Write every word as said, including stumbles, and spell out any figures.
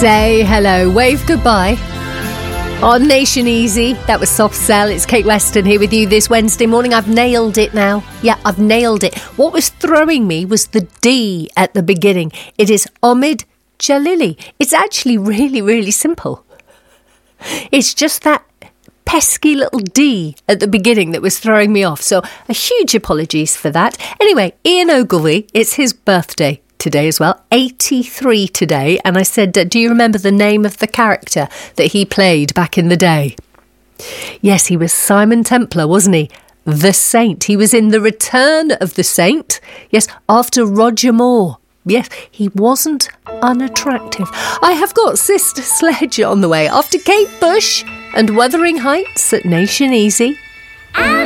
Say hello, wave goodbye. On Nation Easy, that was Soft Cell. It's Kate Weston here with you this Wednesday morning. I've nailed it now. Yeah, I've nailed it. What was throwing me was the D at the beginning. It is Omid Jalili. It's actually really, really simple. It's just that pesky little D at the beginning that was throwing me off. So a huge apologies for that. Anyway, Ian Ogilvy, it's his birthday today as well, eighty-three today, and I said, do you remember the name of the character that he played back in the day? Yes, he was Simon Templar, wasn't he? The Saint. He was in The Return of the Saint. Yes, after Roger Moore. Yes, he wasn't unattractive. I have got Sister Sledge on the way after Kate Bush and Wuthering Heights at Nation Easy.